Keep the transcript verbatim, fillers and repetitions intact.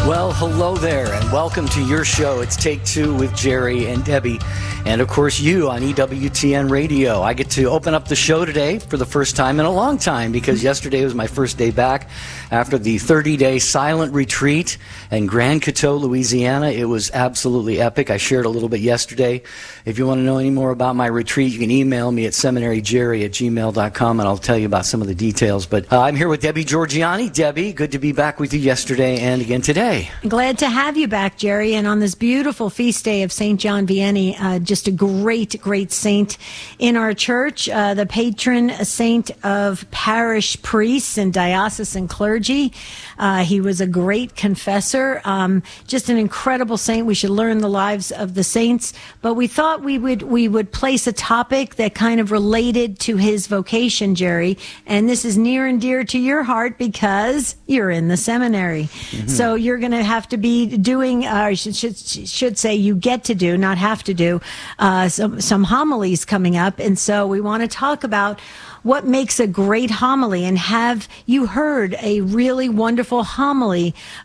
Well, hello there, and welcome to your show. It's Take Two with Jerry and Debbie, and of course you on E W T N Radio. I get to open up the show today for the first time in a long time, because yesterday was my first day back after the thirty-day silent retreat in Grand Coteau, Louisiana. It was absolutely epic. I shared a little bit yesterday. If you want to know any more about my retreat, you can email me at seminaryjerry at gmail dot com, and I'll tell you about some of the details. But uh, I'm here with Debbie Georgianni. Debbie, good to be back with you yesterday and again today. Glad to have you back, Jerry, and on this beautiful feast day of Saint John Vianney, uh, just a great, great saint in our church, uh, the patron saint of parish priests and diocesan clergy. Uh, he was a great confessor, um, just an incredible saint. We should learn the lives of the saints, but we thought we would we would place a topic that kind of related to his vocation, Jerry, and this is near and dear to your heart because you're in the seminary. Mm-hmm. So you're going to have to be doing, uh, I should, should, should say you get to do, not have to do, uh, some, some homilies coming up. And so we want to talk about what makes a great homily. And have you heard a really wonderful homily